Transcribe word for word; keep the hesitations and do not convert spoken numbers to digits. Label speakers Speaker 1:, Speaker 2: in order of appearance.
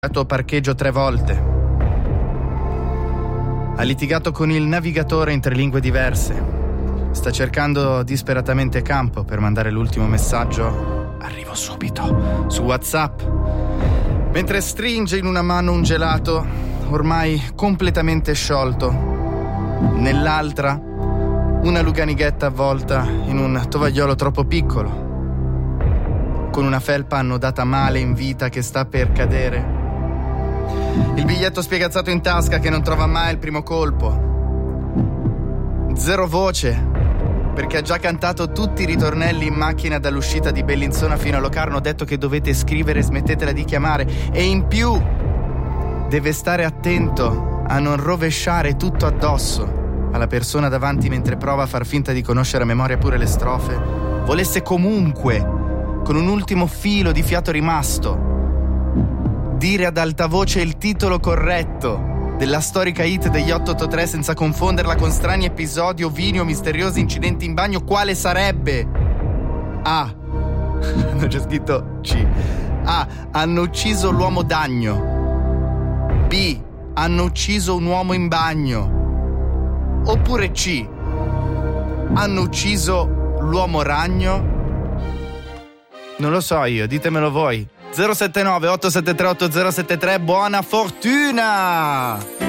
Speaker 1: tuo parcheggio tre volte. Ha litigato con il navigatore in tre lingue diverse. Sta cercando disperatamente campo per mandare l'ultimo messaggio "arrivo subito" su WhatsApp, mentre stringe in una mano un gelato ormai completamente sciolto, nell'altra una luganighetta avvolta in un tovagliolo troppo piccolo, con una felpa annodata male in vita che sta per cadere. Il biglietto spiegazzato in tasca che non trova mai il primo colpo. Zero voce, perché ha già cantato tutti i ritornelli in macchina dall'uscita di Bellinzona fino a Locarno. Ha detto che dovete scrivere e smettetela di chiamare. E in più deve stare attento a non rovesciare tutto addosso alla persona davanti mentre prova a far finta di conoscere a memoria pure le strofe. Volesse comunque, con un ultimo filo di fiato rimasto, dire ad alta voce il titolo corretto della storica hit degli otto otto tre senza confonderla con strani episodi, ovini o misteriosi incidenti in bagno. Quale sarebbe? A. Non c'è scritto C. A. Hanno ucciso l'uomo d'agno. B. Hanno ucciso un uomo in bagno. Oppure C. Hanno ucciso l'uomo ragno? Non lo so io, ditemelo voi. zero sette nove otto sette tre otto zero sette tre, buona fortuna!